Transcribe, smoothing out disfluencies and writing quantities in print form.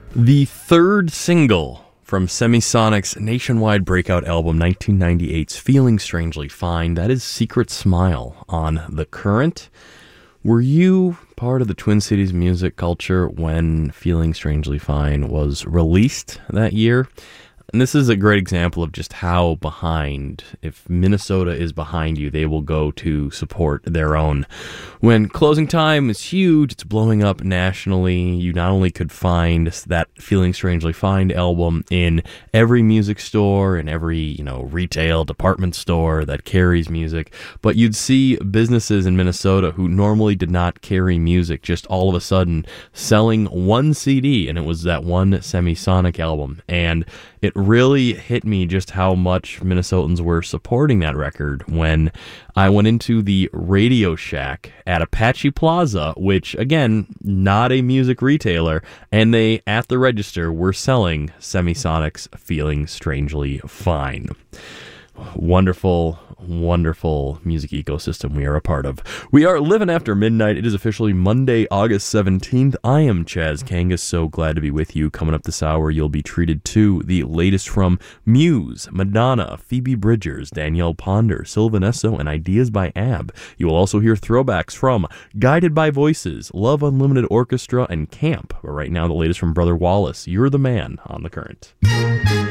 The third single from Semisonic's nationwide breakout album 1998's Feeling Strangely Fine, that is Secret Smile on The Current. Were you part of the Twin Cities music culture when Feeling Strangely Fine was released that year? And this is a great example of just how behind, if Minnesota is behind you, they will go to support their own. When Closing Time is huge, it's blowing up nationally. You not only could find that Feeling Strangely Fine album in every music store, in every, retail department store that carries music, but you'd see businesses in Minnesota who normally did not carry music just all of a sudden selling one CD, and it was that one Semisonic album. And it really hit me just how much Minnesotans were supporting that record when I went into the Radio Shack at Apache Plaza, which, again, not a music retailer, and they, at the register, were selling Semisonic's Feeling Strangely Fine. Wonderful, wonderful music ecosystem we are a part of. We are living after midnight. It is officially Monday, August 17th. I am Chaz Kangas, so glad to be with you. Coming up this hour, you'll be treated to the latest from Muse, Madonna, Phoebe Bridgers, Danielle Ponder, Sylvan Esso, and Ideas by Ab. You will also hear throwbacks from Guided by Voices, Love Unlimited Orchestra, and Camp. But right now, the latest from Brother Wallace, You're the Man on The Current.